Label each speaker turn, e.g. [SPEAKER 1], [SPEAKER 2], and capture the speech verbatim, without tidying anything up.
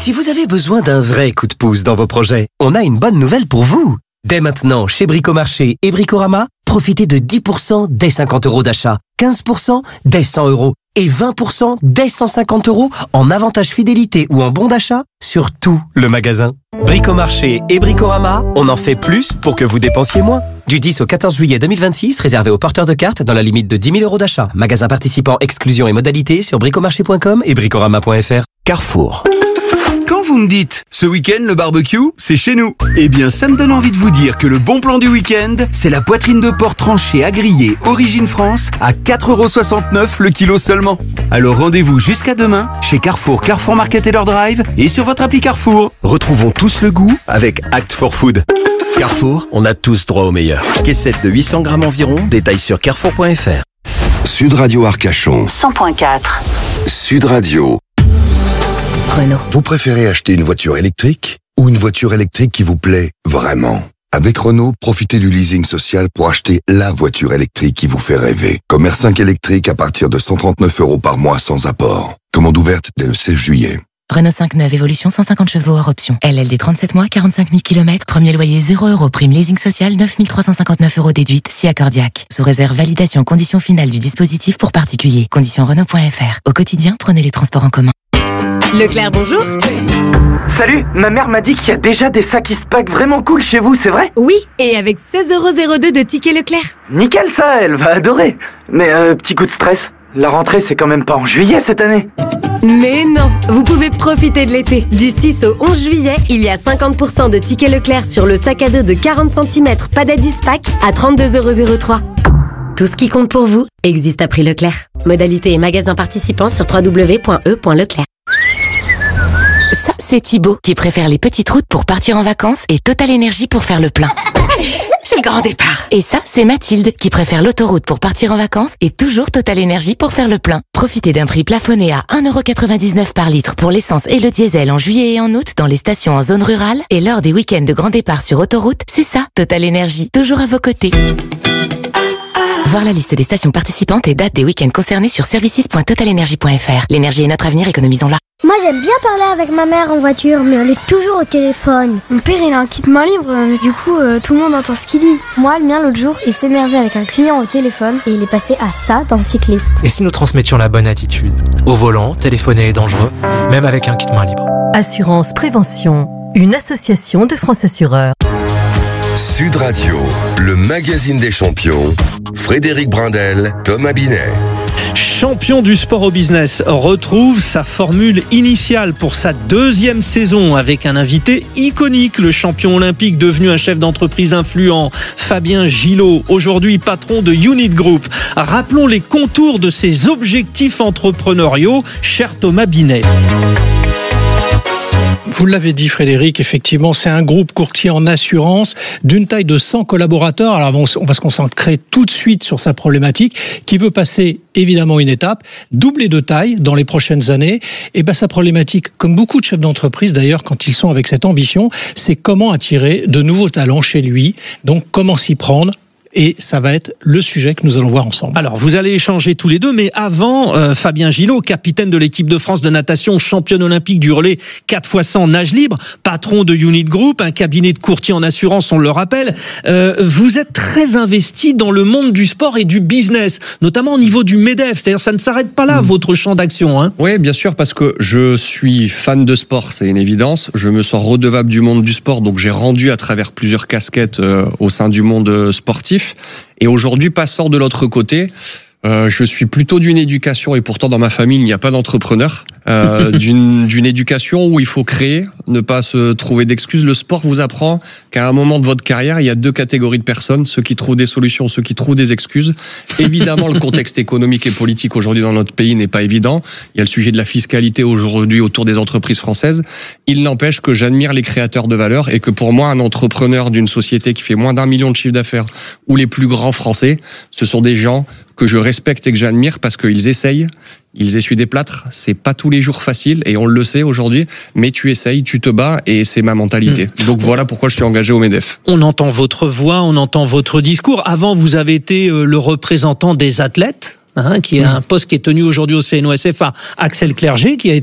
[SPEAKER 1] Si vous avez besoin d'un vrai coup de pouce dans vos projets, on a une bonne nouvelle pour vous. Dès maintenant, chez Bricomarché et Bricorama, profitez de dix pour cent dès cinquante euros d'achat, quinze pour cent dès cent euros et vingt pour cent dès cent cinquante euros en avantage fidélité ou en bon d'achat sur tout le magasin. Bricomarché et Bricorama, on en fait plus pour que vous dépensiez moins. Du dix au quatorze juillet deux mille vingt-six, réservé aux porteurs de cartes dans la limite de dix mille euros d'achat. Magasin participant, exclusion et modalités sur bricomarché point com et bricorama point f r. Carrefour.
[SPEAKER 2] Quand vous me dites « ce week-end, le barbecue, c'est chez nous », eh bien, ça me donne envie de vous dire que le bon plan du week-end, c'est la poitrine de porc tranchée à griller Origine France à quatre euros soixante-neuf le kilo seulement. Alors rendez-vous jusqu'à demain chez Carrefour, Carrefour Market et leur drive et sur votre appli Carrefour. Retrouvons tous le goût avec Act for Food. Carrefour, on a tous droit au meilleur. Caissette de huit cents grammes environ, détail sur carrefour point f r.
[SPEAKER 3] Sud Radio Arcachon.
[SPEAKER 4] cent point quatre.
[SPEAKER 3] Sud Radio.
[SPEAKER 4] Renault.
[SPEAKER 3] Vous préférez acheter une voiture électrique ou une voiture électrique qui vous plaît vraiment? Avec Renault, profitez du leasing social pour acheter la voiture électrique qui vous fait rêver. Comme R cinq électrique à partir de cent trente-neuf euros par mois sans apport. Commande ouverte dès le seize juillet.
[SPEAKER 5] Renault cinq neuf Évolution cent cinquante chevaux hors option. L L D trente-sept mois, quarante-cinq mille kilomètres. Premier loyer zéro euros. Prime leasing social neuf mille trois cent cinquante-neuf euros déduite si accordiaque. Sous réserve validation conditions finales du dispositif pour particuliers. Conditions Renault point f r. Au quotidien, prenez les transports en commun.
[SPEAKER 6] Leclerc, bonjour.
[SPEAKER 7] Salut, ma mère m'a dit qu'il y a déjà des sacs Eastpak vraiment cool chez vous, c'est vrai?
[SPEAKER 6] Oui, et avec seize euros zéro deux de tickets Leclerc.
[SPEAKER 7] Nickel ça, elle va adorer. Mais euh, petit coup de stress, la rentrée c'est quand même pas en juillet cette année.
[SPEAKER 6] Mais non, vous pouvez profiter de l'été. Du six au onze juillet, il y a cinquante pour cent de tickets Leclerc sur le sac à dos de quarante centimètres Padad Eastpak à trente-deux euros zéro trois. Tout ce qui compte pour vous existe à prix Leclerc. Modalité et magasin participants sur w w w point e point leclerc.
[SPEAKER 5] Ça, c'est Thibaut qui préfère les petites routes pour partir en vacances et Total Énergie pour faire le plein.
[SPEAKER 6] C'est le grand départ.
[SPEAKER 5] Et ça, c'est Mathilde qui préfère l'autoroute pour partir en vacances et toujours Total Énergie pour faire le plein. Profitez d'un prix plafonné à un euro quatre-vingt-dix-neuf par litre pour l'essence et le diesel en juillet et en août dans les stations en zone rurale et lors des week-ends de grand départ sur autoroute. C'est ça, Total Énergie, toujours à vos côtés. Voir la liste des stations participantes et dates des week-ends concernés sur services point total énergie point f r. L'énergie est notre avenir, économisons-la.
[SPEAKER 8] Moi j'aime bien parler avec ma mère en voiture, mais elle est toujours au téléphone.
[SPEAKER 9] Mon père il a un kit main libre, mais du coup euh, tout le monde entend ce qu'il dit.
[SPEAKER 8] Moi le mien l'autre jour, il s'énervait avec un client au téléphone et il est passé à ça d'un cycliste.
[SPEAKER 10] Et si nous transmettions la bonne attitude? Au volant, téléphoner est dangereux, même avec un kit main libre.
[SPEAKER 11] Assurance Prévention, une association de France Assureurs.
[SPEAKER 3] Sud Radio, le magazine des champions. Frédéric Brindel, Thomas Binet.
[SPEAKER 12] Champion du sport au business retrouve sa formule initiale pour sa deuxième saison avec un invité iconique, le champion olympique devenu un chef d'entreprise influent, Fabien Gillot, aujourd'hui patron de Unit Group. Rappelons les contours de ses objectifs entrepreneuriaux, cher Thomas Binet.
[SPEAKER 13] Vous l'avez dit Frédéric, effectivement c'est un groupe courtier en assurance d'une taille de cent collaborateurs. Alors on va se concentrer tout de suite sur sa problématique qui veut passer évidemment une étape, doubler de taille dans les prochaines années. Et ben sa problématique, comme beaucoup de chefs d'entreprise d'ailleurs quand ils sont avec cette ambition, c'est comment attirer de nouveaux talents chez lui, donc comment s'y prendre. Et ça va être le sujet que nous allons voir ensemble.
[SPEAKER 12] Alors, vous allez échanger tous les deux, mais avant, euh, Fabien Gillot, capitaine de l'équipe de France de natation, championne olympique du relais quatre fois cent nage libre, patron de Unit Group, un cabinet de courtier en assurance, on le rappelle. Euh, vous êtes très investi dans le monde du sport et du business, notamment au niveau du MEDEF. C'est-à-dire, ça ne s'arrête pas là, mmh. votre champ d'action. Hein.
[SPEAKER 14] Oui, bien sûr, parce que je suis fan de sport, c'est une évidence. Je me sens redevable du monde du sport, donc j'ai rendu à travers plusieurs casquettes euh, au sein du monde sportif. Et aujourd'hui, passant de l'autre côté, euh, je suis plutôt d'une éducation, et pourtant dans ma famille, il n'y a pas d'entrepreneur, euh, d'une, d'une éducation où il faut créer, ne pas se trouver d'excuses. Le sport vous apprend qu'à un moment de votre carrière, il y a deux catégories de personnes, ceux qui trouvent des solutions, ceux qui trouvent des excuses. Évidemment, le contexte économique et politique aujourd'hui dans notre pays n'est pas évident. Il y a le sujet de la fiscalité aujourd'hui autour des entreprises françaises. Il n'empêche que j'admire les créateurs de valeur et que pour moi, un entrepreneur d'une société qui fait moins d'un million de chiffre d'affaires ou les plus grands français, ce sont des gens que je respecte et que j'admire parce qu'ils essayent, ils essuient des plâtres, c'est pas tous les jours facile et on le sait aujourd'hui, mais tu essayes, tu te bats et c'est ma mentalité. Mmh. Donc voilà pourquoi je suis engagé au MEDEF.
[SPEAKER 12] On entend votre voix, on entend votre discours. Avant, vous avez été le représentant des athlètes, hein, qui est un poste qui est tenu aujourd'hui au C N O S F A, Axel Clerget, qui a été